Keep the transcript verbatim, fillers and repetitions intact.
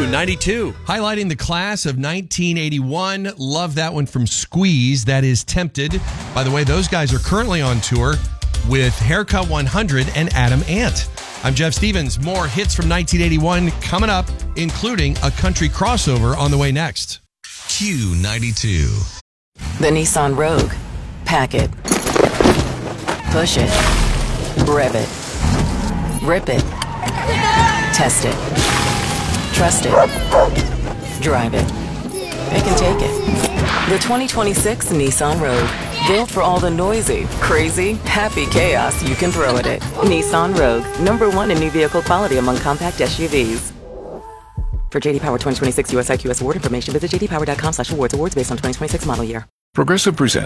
ninety-two. Highlighting the class of nineteen eighty-one. Love that one from Squeeze. That is Tempted. By the way, those guys are currently on tour with Haircut one hundred and Adam Ant. I'm Jeff Stevens. More hits from nineteen eighty-one coming up, including a country crossover on the way next. Q ninety-two. The Nissan Rogue. Pack it. Push it. Rev it. Rip it. Test it. Trust it. Drive it. Pick and take it. The twenty twenty-six Nissan Rogue. Built for all the noisy, crazy, happy chaos you can throw at it. Nissan Rogue. Number one in new vehicle quality among compact S U Vs. For J D Power twenty twenty-six U S I Q S award information, visit j d power dot com slash awards. Awards based on twenty twenty-six model year. Progressive presents